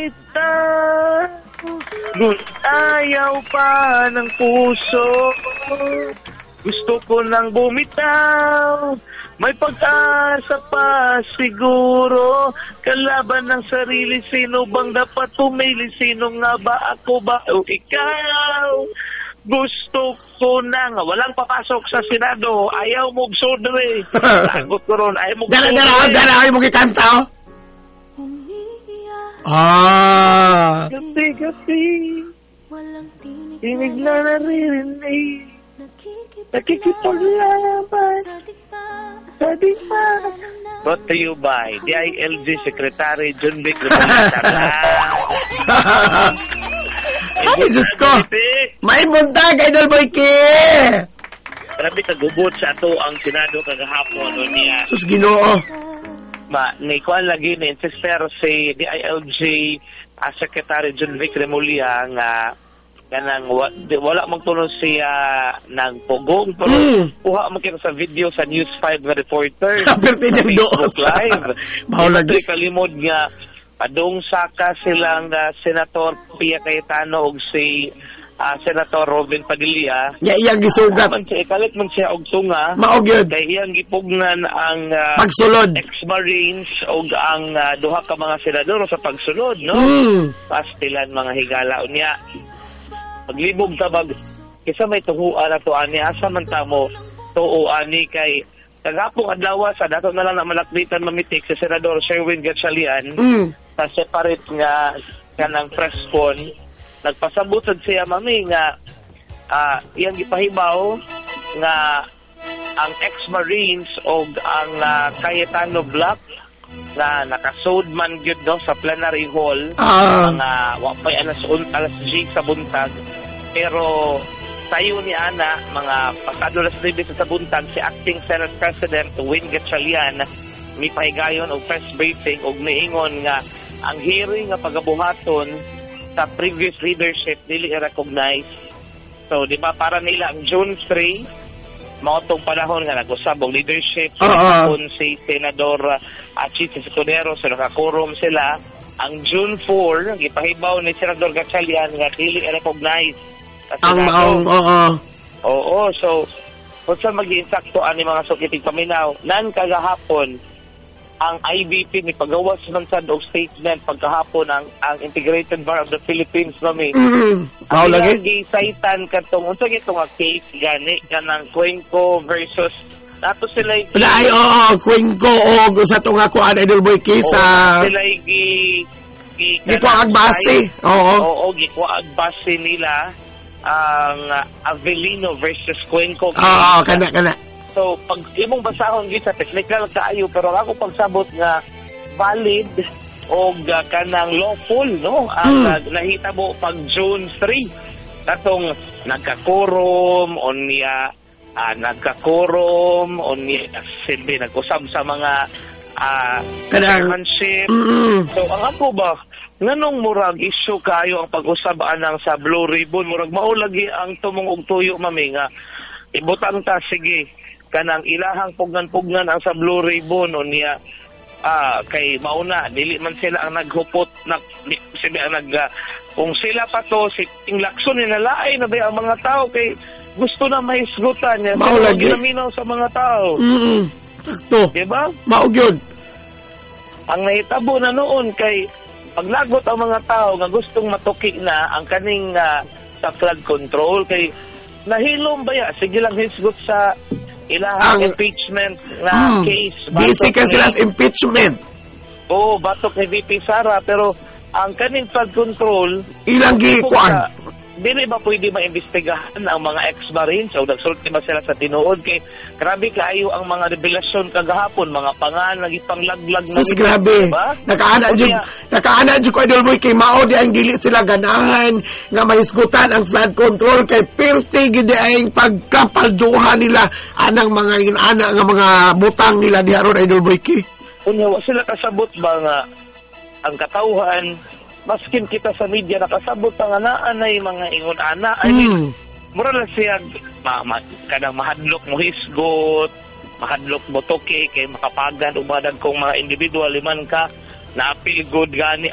bumitaw, ngunit ayaw pa ng puso. Gusto ko nang bumitaw, may pag-asa pa siguro. Kalaban ng sarili, sino bang dapat pumili? Sino nga ba, ako ba o ikaw? Gusto ko nang, walang papasok sa Senado, ayaw mo sudre. Sagot ko ron, ayaw mo sudre. Dara, ayaw mo kikanta, oh. Gabi, tinig na naririnig, nakikipaglaban sa digma. Brought to you by DILG Secretary John Vic. Ay, Diyos ko! May buntag, Idol Boyki! Grabe kagubot sa ato ang Senado kagahapon o niya. Sus, Ginoo! Naikuan lagi na insister si DILG Secretary John Vic Remulla nga kanang wala magtunog siya ng pugong pero kuha mo kita sa video sa News 5 na reporter sa Facebook Live. Lagi Kalimod nga padung saka silang Senator Pia Cayetano ug si Senator Robin Padilla. Iyang gisugat. Ikalit man siya og tunga. Maog yun. Kaya iyang gipugnan ang pagsulod. Ex-Marines og ang duha ka mga senador sa pagsulod, no? Pastilan mga higala unya. Paglibog tabag, kisa may tuhuan na to ani, asa man tamo tuuani kay kagapong adlaw sa dato na lang na malakditan mamitik si Senador Sherwin Gatchalian sa separate nga kanang press con. Nagpasabot siya mami nga iyang gipahibaw nga ang ex-Marines o ang Cayetano Block na nakasod man gyud no sa plenary hall mga wapay alas 10 sa buntag pero tayo ni ana mga pasado alas 9 sa buntag si acting Senate President Win Gatchalian mi pahigayon og press briefing og niingon nga ang hearing nga pagabuhaton sa previous leadership dili i-recognize. So di ba para nila ang June 3 maotong panahon nga nag-usab og leadership kung si Senador Chief Escudero so nakakurom sila ang June 4 gipahibaw ni Senador Gatchalian nga dili i-recognize so kung saan mag-iinsakto ani mga sukitig paminaw nan kagahapon ang IBP ni pagawas man sad og statement pagkahapon ang Integrated Bar of the Philippines mami. Ang lagi saitan katong unsa gitong case gani kanang Cuenco versus nato sila Cuenco og sa tong ako Idol Boyki sa sila gikuag base. Gikuag base nila ang Avellino versus Cuenco. Kana. So, pag imong basahon gid sa technical kaayo pero ako pagsabot nga valid o kanang lawful no ang nahitabo pag June 3 katong nagkakorom o niya silbi nag-usab sa mga chairmanship. So, ang ako ba nganong murag issue kayo ang pag-usab anang sa Blue Ribbon murag mao lagi ang tumong og tuyo mami nga ibutang ta sige kanang ilahang pugnan-pugnan ang sa Blue Ribbon o niya kay mauna dili man sila ang naghupot kung sila pa to si Ting Lacson nilalaay na ba ang mga tao kay gusto na mahisgutan niya ginaminaw sa mga tao sakto diba? Maog yun ang nahitabo na noon kay paglagot ang mga tao nga gustong matuki na ang kaning sa flood control kay nahilom ba ya sige lang hisgot sa ilahang impeachment na case. Busy ka sila sa impeachment. Batok ni VP Sara pero ang kaning flood control ilang gikuan. Dili ba pwede maimbestigahan ang mga ex-Marines o nagsulti ba sila sa tinuod kay grabe kaayo ang mga revelasyon kagahapon mga pangan nagipanglaglag na grabe diba? Nakaana jud ko Idol Boy kay mao di ang dili sila ganahan nga mahisgutan ang flood control kay pirti gid ay pagkapalduhan nila anang mga inana nga mga butang nila diha ron Idol Boy kay unya wa sila kasabot ba nga ang katawhan maskin kita sa media nakasabot ang anay mga ingon ana mura lang siya kadang mahadlok mo hisgot mahadlok mo toke kay makapagan umadag kong mga individual liman ka na apil good gani